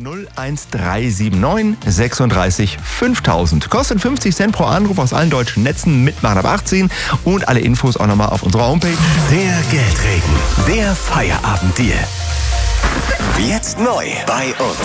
01379 36 5000. Kostet 50 Cent pro Anruf aus allen deutschen Netzen, mitmachen ab 18 und alle Infos auch nochmal auf unserer Homepage. Der Geldregen, der Feierabenddeal. Jetzt neu bei uns.